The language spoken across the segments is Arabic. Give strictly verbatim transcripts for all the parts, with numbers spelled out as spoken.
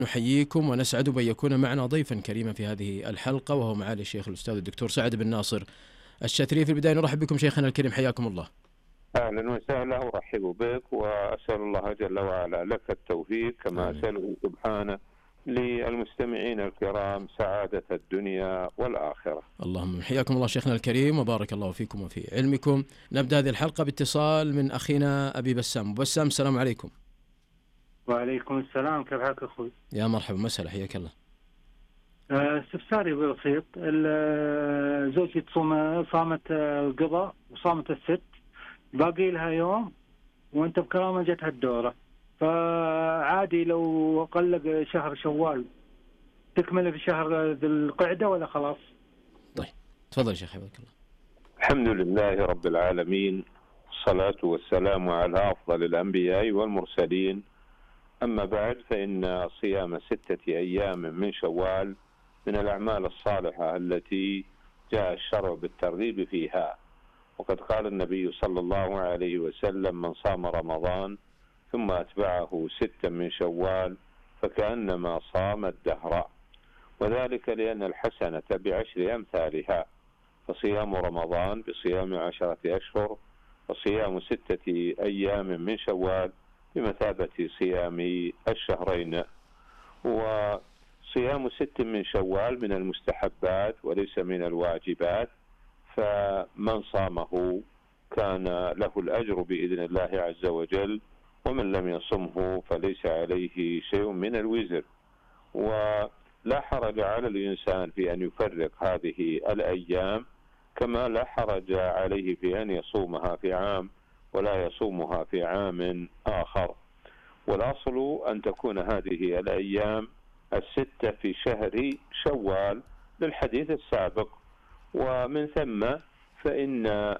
نحييكم ونسعد بأن يكون معنا ضيفا كريما في هذه الحلقة، وهو معالي الشيخ الأستاذ الدكتور سعد بن ناصر الشاذلي. في البداية نرحب بكم شيخنا الكريم، حياكم الله. أهلا وسهلا، وأرحب بك، وأسأل الله جل وعلا لك التوفيق، كما آمين. أسأله سبحانه للمستمعين الكرام سعادة الدنيا والآخرة. اللهم حياكم الله شيخنا الكريم، وبارك الله فيكم وفي علمكم. نبدأ هذه الحلقة باتصال من أخينا أبي بسام. بسام، السلام عليكم. وعليكم السلام، كيف حالك أخوي؟ يا مرحبا، مسهلا، حياك الله. استفساري بسيط. زوجتي تصوم، صامت القضاء وصامت الست، باقي لها يوم وانت بكرامة جتها الدورة، فعادي لو قلق شهر شوال تكمل في شهر ذي القعدة ولا خلاص؟ طيب تفضل شيخ، حياك الله. الحمد لله رب العالمين، الصلاة والسلام على أفضل الأنبياء والمرسلين. أما بعد، فإن صيام ستة أيام من شوال من الأعمال الصالحة التي جاء الشرع بالترغيب فيها، وقد قال النبي صلى الله عليه وسلم: من صام رمضان ثم أتبعه ستا من شوال فكأنما صام الدهر، وذلك لأن الحسنة بعشر أمثالها، فصيام رمضان بصيام عشرة أشهر، وصيام ستة أيام من شوال بمثابة صيام الشهرين. وصيام ست من شوال من المستحبات وليس من الواجبات، فمن صامه كان له الأجر بإذن الله عز وجل، ومن لم يصمه فليس عليه شيء من الوزر. ولا حرج على الإنسان في أن يفرق هذه الأيام، كما لا حرج عليه في أن يصومها في عام ولا يصومها في عام آخر. والأصل أن تكون هذه الأيام الستة في شهر شوال للحديث السابق، ومن ثم فإن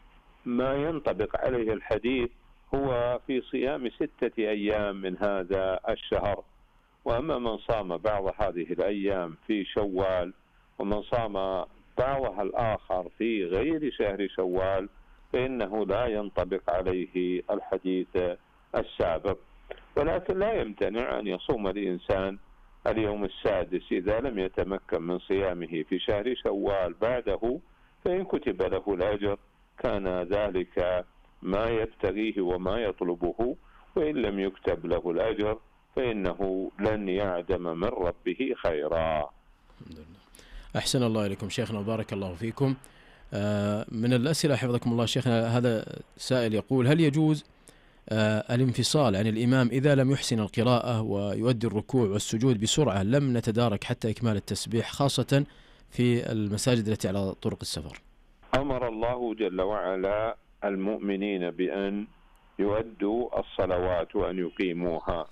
ما ينطبق عليه الحديث هو في صيام ستة أيام من هذا الشهر. وأما من صام بعض هذه الأيام في شوال ومن صام بعضها الآخر في غير شهر شوال فإنه لا ينطبق عليه الحديث السابق. ولكن لا يمتنع أن يصوم الإنسان اليوم السادس إذا لم يتمكن من صيامه في شهر شوال بعده، فإن كتب له الأجر كان ذلك ما يبتغيه وما يطلبه، وإن لم يكتب له الأجر فإنه لن يعدم من ربه خيرا. الحمد لله. أحسن الله إليكم شيخنا وبارك الله فيكم. آه من الأسئلة حفظكم الله شيخنا، هذا سائل يقول: هل يجوز آه الانفصال عن الإمام إذا لم يحسن القراءة ويؤدي الركوع والسجود بسرعة لم نتدارك حتى إكمال التسبيح، خاصة في المساجد التي على طرق السفر؟ أمر الله جل وعلا المؤمنين بأن يؤدوا الصلوات وأن يقيموها،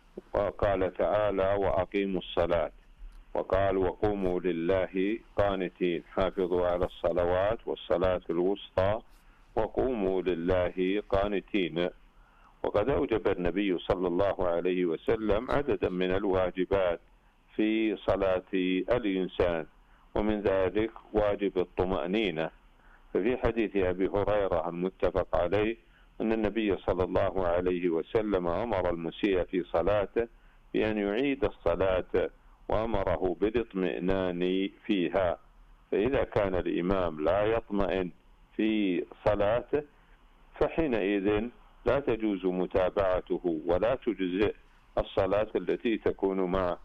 وقال تعالى: وأقيموا الصلاة، وقال: وقوموا لله قانتين، حافظوا على الصلوات والصلاة الوسطى وقوموا لله قانتين. وقد أوجب النبي صلى الله عليه وسلم عددا من الواجبات في صلاة الإنسان، ومن ذلك واجب الطمأنينة. ففي حديث أبي هريرة المتفق عليه أن النبي صلى الله عليه وسلم أمر المسيء في صلاته بأن يعيد الصلاة، وأمره بالاطمئنان فيها. فإذا كان الإمام لا يطمئن في صلاته فحينئذ لا تجوز متابعته ولا تجزئ الصلاة التي تكون معه.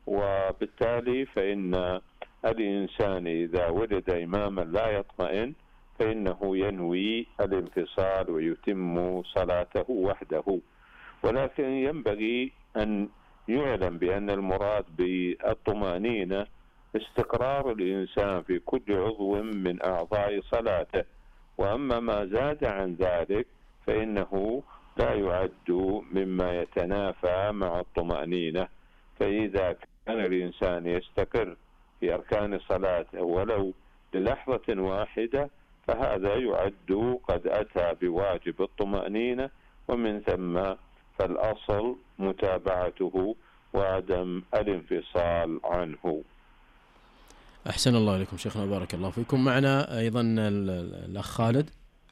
وبالتالي فإن الإنسان إذا وجد إماما لا يطمئن فإنه ينوي الانفصال ويتم صلاته وحده. ولكن ينبغي أن يعلم بأن المراد بالطمأنينة استقرار الإنسان في كل عضو من أعضاء صلاته، وأما ما زاد عن ذلك فإنه لا يعد مما يتنافى مع الطمأنينة. فإذا كان الإنسان يستقر في أركان صلاته ولو للحظة واحدة فهذا يعد قد أتى بواجب الطمأنينة، ومن ثم فالأصل متابعته وعدم الانفصال عنه. أحسن الله إليكم شيخنا بارك الله فيكم. معنا أيضا الأخ خالد.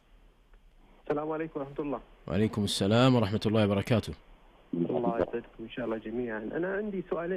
السلام عليكم ورحمة الله. وعليكم السلام ورحمة الله وبركاته. الله يسعدكم إن شاء الله جميعا. أنا عندي سؤالين.